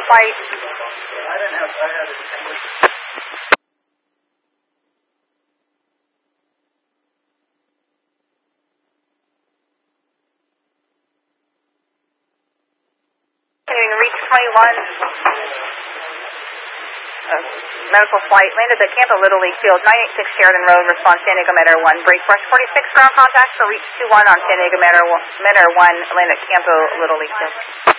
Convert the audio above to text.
flight. Continuing to reach 21. Medical flight landed at Campo Little League Field, 986 Sheridan Road. Response San Diego Met Air 1. Break brush 46 ground contact for reach 21 on San Diego Met Air 1. Land at Campo Little League Field.